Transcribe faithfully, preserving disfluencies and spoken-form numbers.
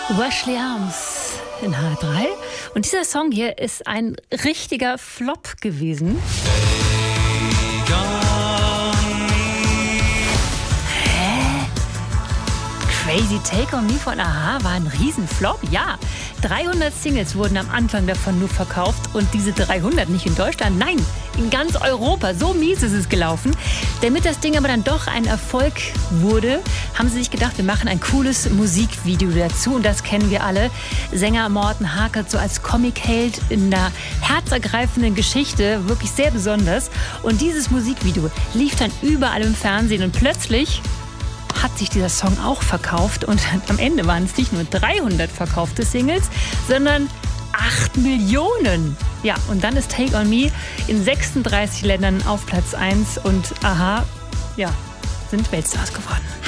Wesley Arms in H drei. Und dieser Song hier ist ein richtiger Flop gewesen. Hä? Crazy Take on Me von a-ha war ein Riesenflop? Ja. dreihundert Singles wurden am Anfang davon nur verkauft und diese dreihundert nicht in Deutschland, nein, in ganz Europa. So mies ist es gelaufen. Damit das Ding aber dann doch ein Erfolg wurde, haben sie sich gedacht, wir machen ein cooles Musikvideo dazu und das kennen wir alle. Sänger Morten Harkert so als Comic-Held in einer herzergreifenden Geschichte, wirklich sehr besonders. Und dieses Musikvideo lief dann überall im Fernsehen und plötzlich hat sich dieser Song auch verkauft und am Ende waren es nicht nur dreihundert verkaufte Singles, sondern acht Millionen. Ja, und dann ist Take on Me in sechsunddreißig Ländern auf Platz eins und a-ha, ja, sind Weltstars geworden.